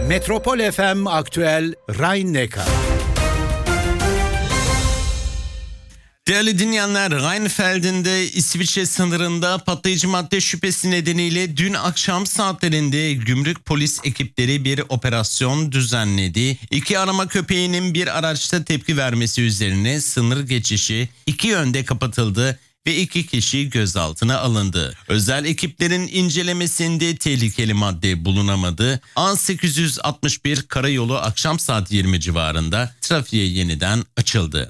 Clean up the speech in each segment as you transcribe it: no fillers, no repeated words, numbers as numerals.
Metropol FM Aktüel Rhein-Neckar. Değerli dinleyenler, Rheinfelden'de İsviçre sınırında patlayıcı madde şüphesi nedeniyle dün akşam saatlerinde gümrük polis ekipleri bir operasyon düzenledi. 2 arama köpeğinin bir araçta tepki vermesi üzerine sınır geçişi 2 yönde kapatıldı ve 2 kişi gözaltına alındı. Özel ekiplerin incelemesinde tehlikeli madde bulunamadı. A861 karayolu akşam saat 20 civarında trafiğe yeniden açıldı.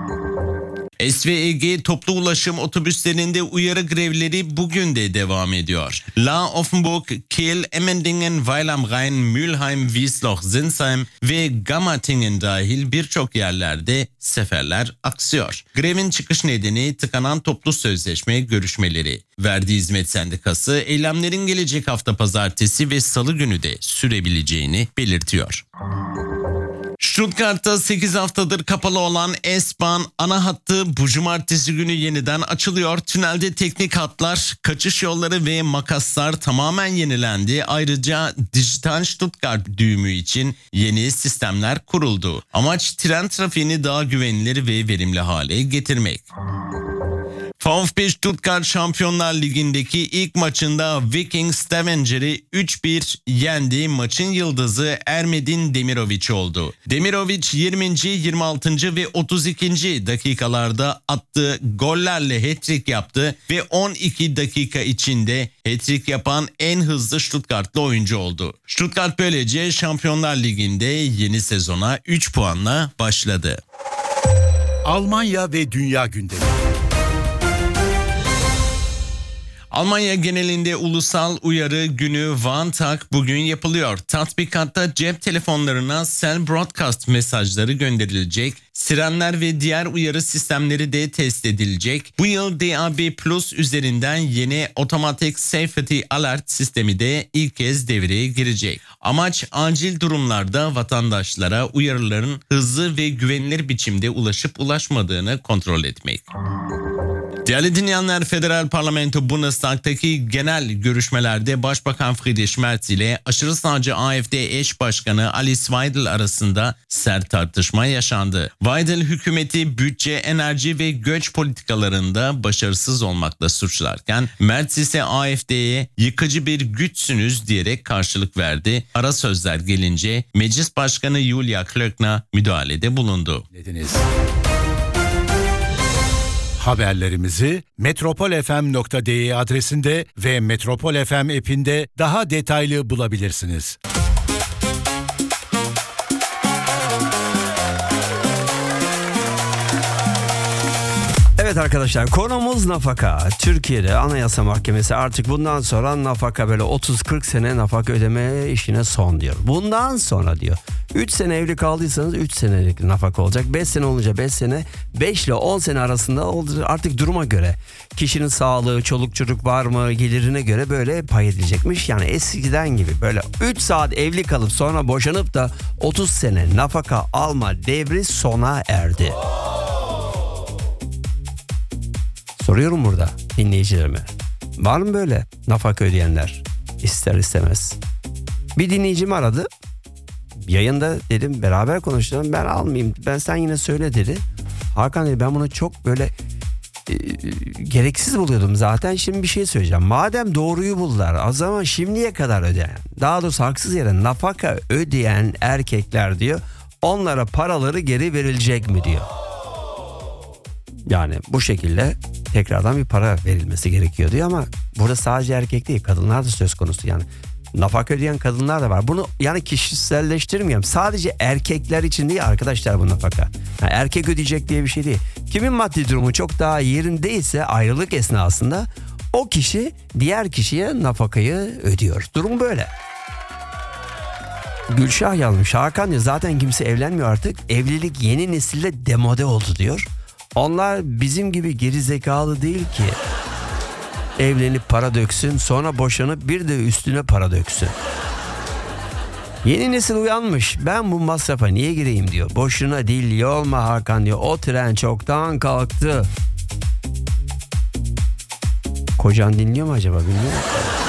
SVEG toplu ulaşım otobüslerinde uyarı grevleri bugün de devam ediyor. La Offenburg, Kiel, Emmendingen, Weil am Rhein, Mülheim, Wiesloch, Sinsheim ve Gammertingen dahil birçok yerlerde seferler aksıyor. Grevin çıkış nedeni tıkanan toplu sözleşme görüşmeleri. Verdi Hizmet Sendikası eylemlerin gelecek hafta pazartesi ve salı günü de sürebileceğini belirtiyor. Stuttgart'ta 8 haftadır kapalı olan S-Bahn ana hattı bu cumartesi günü yeniden açılıyor. Tünelde teknik hatlar, kaçış yolları ve makaslar tamamen yenilendi. Ayrıca dijital Stuttgart düğümü için yeni sistemler kuruldu. Amaç tren trafiğini daha güvenilir ve verimli hale getirmek. VfB Stuttgart Şampiyonlar Ligi'ndeki ilk maçında Viking Stavanger'i 3-1 yendi. Maçın yıldızı Ermedin Demirovic oldu. Demirovic 20., 26. ve 32. dakikalarda attığı gollerle hat-trick yaptı ve 12 dakika içinde hat-trick yapan en hızlı Stuttgartlı oyuncu oldu. Stuttgart böylece Şampiyonlar Ligi'nde yeni sezona 3 puanla başladı. Almanya ve Dünya gündemi. Almanya genelinde ulusal uyarı günü Warntag bugün yapılıyor. Tatbikatta cep telefonlarına Cell Broadcast mesajları gönderilecek. Sirenler ve diğer uyarı sistemleri de test edilecek. Bu yıl DAB Plus üzerinden yeni Automatic Safety Alert sistemi de ilk kez devreye girecek. Amaç acil durumlarda vatandaşlara uyarıların hızlı ve güvenilir biçimde ulaşıp ulaşmadığını kontrol etmek. Değerli dinleyenler, Federal Parlamento Bundestag'taki genel görüşmelerde Başbakan Friedrich Merz ile aşırı sağcı AfD eş başkanı Alice Weidel arasında sert tartışma yaşandı. Weidel hükümeti bütçe, enerji ve göç politikalarında başarısız olmakla suçlarken Merz ise AfD'ye yıkıcı bir güçsünüz diyerek karşılık verdi. Ara sözler gelince Meclis Başkanı Julia Klöckner müdahalede bulundu. Haberlerimizi metropolfm.de adresinde ve Metropol FM app'inde daha detaylı bulabilirsiniz. Evet arkadaşlar, konumuz nafaka. Türkiye'de Anayasa Mahkemesi artık bundan sonra nafaka böyle 30-40 sene nafaka ödeme işine son diyor. Bundan sonra diyor. 3 sene evli kaldıysanız 3 senelik nafaka olacak. 5 sene olunca 5 sene, 5 ile 10 sene arasında artık duruma göre. Kişinin sağlığı, çoluk çocuk var mı, gelirine göre böyle pay edilecekmiş. Yani eskiden gibi böyle 3 saat evli kalıp sonra boşanıp da 30 sene nafaka alma devri sona erdi. Soruyorum burada dinleyicilerime. Var mı böyle nafaka ödeyenler? İster istemez. Bir dinleyicim aradı. Yayında dedim beraber konuşalım, ben almayayım, ben sen yine söyle dedi. Hakan dedi, ben bunu çok böyle gereksiz buluyordum zaten, şimdi bir şey söyleyeceğim. Madem doğruyu buldular, o zaman şimdiye kadar ödeyen, daha doğrusu haksız yere nafaka ödeyen erkekler diyor, onlara paraları geri verilecek mi diyor. Yani bu şekilde tekrardan bir para verilmesi gerekiyor diyor ama burada sadece erkek değil, kadınlar da söz konusu. Yani nafaka ödeyen kadınlar da var. Bunu yani kişiselleştirmiyorum. Sadece erkekler için değil arkadaşlar bu nafaka. Yani erkek ödeyecek diye bir şey değil. Kimin maddi durumu çok daha yerindeyse ayrılık esnasında o kişi diğer kişiye nafakayı ödüyor. Durum böyle. Gülşah yazmış. Hakan diyor, zaten kimse evlenmiyor artık. Evlilik yeni nesille demode oldu diyor. Onlar bizim gibi geri zekalı değil ki. Evlenip para döksün, sonra boşanıp bir de üstüne para döksün. Yeni nesil uyanmış. Ben bu masrafa niye gireyim diyor. Boşuna değil, yorma Hakan diyor. O tren çoktan kalktı. Kocan dinliyor mu acaba, bilmiyorum.